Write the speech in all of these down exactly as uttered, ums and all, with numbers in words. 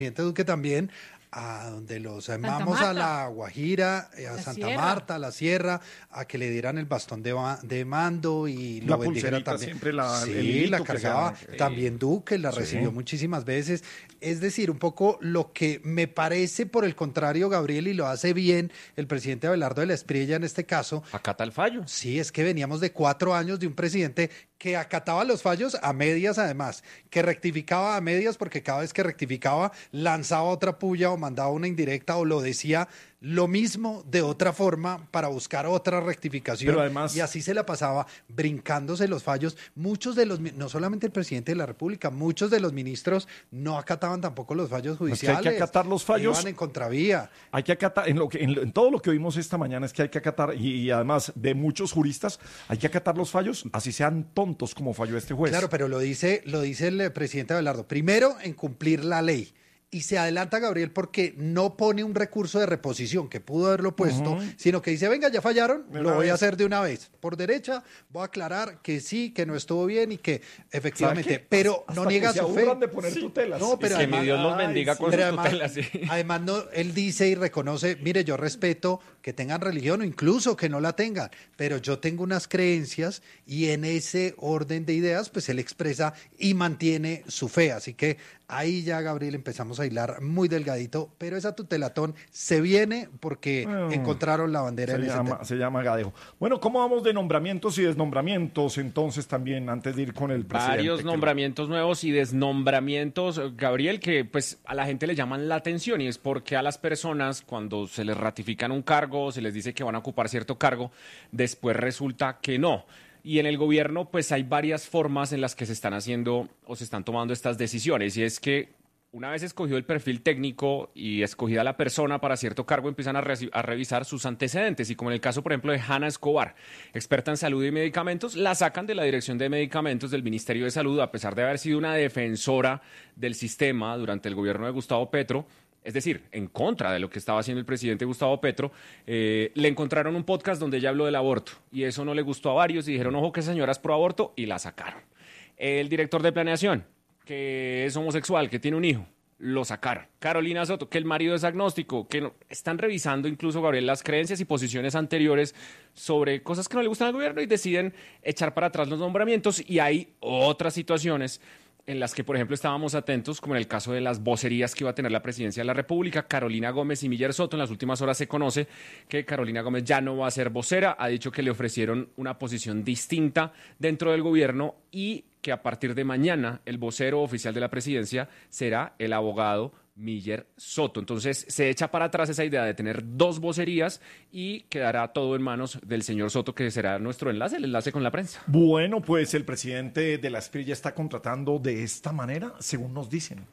presidente Duque también, a donde los llamamos a la Guajira, a la Santa Sierra. Marta, a la Sierra, a que le dieran el bastón de, de mando y lo La bendijeran pulserita también. siempre la- sí, el hilito la que cargaba se llama. también Duque, la Sí. recibió muchísimas veces. Es decir, un poco lo que me parece, por el contrario, Gabriel, y lo hace bien el presidente Abelardo de la Espriella en este caso. Acata el fallo. Sí, es que veníamos de cuatro años de un presidente que acataba los fallos a medias además, que rectificaba a medias porque cada vez que rectificaba lanzaba otra puya o mandaba una indirecta o lo decía lo mismo de otra forma para buscar otra rectificación. Pero además- y así se la pasaba brincándose los fallos. Muchos de los, mi- no solamente el presidente de la República, muchos de los ministros no acataban tampoco los fallos Es que hay judiciales. que acatar los fallos. Iban en contravía. Hay que acatar, en, lo que, en, lo- en todo lo que oímos esta mañana es que hay que acatar, y, y además de muchos juristas, hay que acatar los fallos, así sean tontos como falló este juez. Claro, pero lo dice, lo dice el eh, presidente Abelardo. Primero, en cumplir la ley. Y se adelanta Gabriel porque no pone un recurso de reposición que pudo haberlo puesto, sino que dice, venga, ya fallaron, De lo una voy a vez. hacer de una vez. Por derecha, voy a aclarar que sí, que no estuvo bien y que efectivamente, ¿Sabe qué? pero Hasta no niega que se su fe. aburran de poner tutelas. No, pero Es que además- mi Dios los Ay, bendiga sí. con Pero sus además, tutelas. Sí. además no, él dice y reconoce, mire, yo respeto que tengan religión o incluso que no la tengan, pero yo tengo unas creencias y en ese orden de ideas, pues él expresa y mantiene su fe. Así que ahí ya, Gabriel, empezamos a hilar muy delgadito, pero esa tutelatón se viene porque Mm. encontraron la bandera Se en ese llama, tema. se llama Gadejo. Bueno, ¿cómo vamos de nombramientos y desnombramientos entonces también antes de ir con el presidente? Varios que- nombramientos nuevos y desnombramientos, Gabriel, que pues a la gente le llaman la atención y es porque a las personas cuando se les ratifican un cargo, se les dice que van a ocupar cierto cargo, después resulta que no. Y en el gobierno pues hay varias formas en las que se están haciendo o se están tomando estas decisiones y es que una vez escogido el perfil técnico y escogida la persona para cierto cargo, empiezan a, reci- a revisar sus antecedentes. Y como en el caso, por ejemplo, de Hanna Escobar, experta en salud y medicamentos, la sacan de la Dirección de Medicamentos del Ministerio de Salud, a pesar de haber sido una defensora del sistema durante el gobierno de Gustavo Petro. Es decir, en contra de lo que estaba haciendo el presidente Gustavo Petro, eh, le encontraron un podcast donde ella habló del aborto. Y eso no le gustó a varios y dijeron, ojo, que señora es pro aborto, y la sacaron. El director de planeación, que es homosexual, que tiene un hijo, lo sacaron. Carolina Soto, que el marido es agnóstico, que no, están revisando incluso, Gabriel, las creencias y posiciones anteriores sobre cosas que no le gustan al gobierno y deciden echar para atrás los nombramientos. Y hay otras situaciones en las que, por ejemplo, estábamos atentos, como en el caso de las vocerías que iba a tener la presidencia de la República, Carolina Gómez y Miller Soto. En las últimas horas se conoce que Carolina Gómez ya no va a ser vocera, ha dicho que le ofrecieron una posición distinta dentro del gobierno y que a partir de mañana el vocero oficial de la presidencia será el abogado Miller Soto. Entonces se echa para atrás esa idea de tener dos vocerías y quedará todo en manos del señor Soto, que será nuestro enlace, el enlace con la prensa. Bueno, pues el presidente de la Espriella está contratando de esta manera, según nos dicen.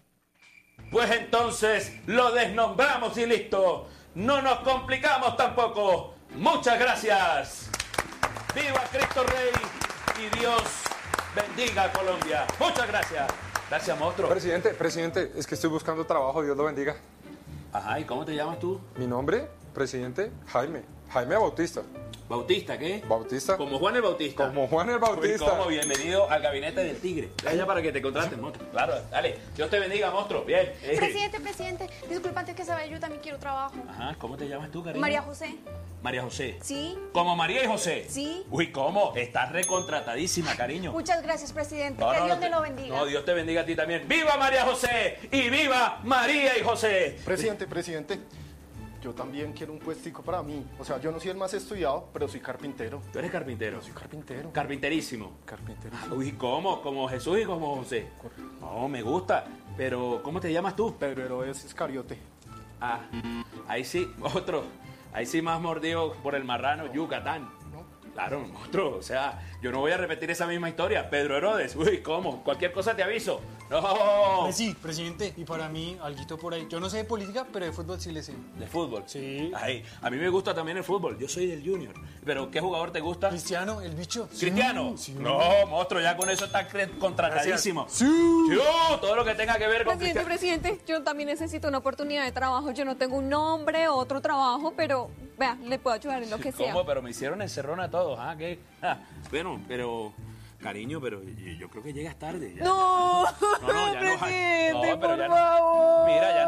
Pues entonces lo desnombramos y listo. No nos complicamos tampoco. Muchas gracias. ¡Viva Cristo Rey! Y Dios bendiga a Colombia. Muchas gracias. Gracias, monstruo. Presidente, presidente, es que estoy buscando trabajo, Dios lo bendiga. Ajá, ¿y cómo te llamas tú? Mi nombre, presidente, Jaime. Jaime Bautista. ¿Bautista qué? Bautista. Como Juan el Bautista. Como Juan el Bautista. Como bienvenido al gabinete del tigre. Allá para que te contraten, monstruo. Claro, dale. Dios te bendiga, monstruo. Bien. Eh. Presidente, presidente, disculpa antes que se vaya, yo también quiero trabajo. Ajá, ¿cómo te llamas tú, cariño? María José. María José. Sí. ¿Como María y José? Sí. Uy, ¿cómo? Estás recontratadísima, cariño. Muchas gracias, presidente. No, que no, Dios no me te- lo bendiga. No, Dios te bendiga a ti también. ¡Viva María José! ¡Y viva María y José! Presidente, presidente, yo también quiero un puestico para mí. O sea, yo no soy el más estudiado, pero soy carpintero. ¿Tú eres carpintero? Yo soy carpintero. Carpinterísimo. Carpintero. Ah, Uy, ¿cómo? ¿Como Jesús y como José? No, me gusta. Pero, ¿cómo te llamas tú? Pedro Herodes Iscariote. Ah, ahí sí, otro. Ahí sí más mordido por el marrano, Yucatán. Claro, monstruo. O sea, yo no voy a repetir esa misma historia. Pedro Herodes, uy, ¿cómo? Cualquier cosa te aviso. No. Pues sí, presidente, y para mí, alguito por ahí. Yo no sé de política, pero de fútbol sí le sé. ¿De fútbol? Sí. Ay, a mí me gusta también el fútbol. Yo soy del Junior. ¿Pero qué jugador te gusta? Cristiano, el bicho. ¿Cristiano? Sí. No, monstruo, ya con eso está cre- contratadísimo. Sí. Yo, todo lo que tenga que ver con Presidente, Cristiano. presidente, yo también necesito una oportunidad de trabajo. Yo no tengo un nombre, otro trabajo, pero vea, le puedo ayudar en lo que sea. ¿Cómo? Pero me hicieron encerrona a todos. ¿Ah? ¿Qué? Ah, bueno, pero Cariño, pero yo, yo creo que llegas tarde. Ya, No, ya. No, no, ya no, presidente, no, pero por ya no. favor. Mira, ya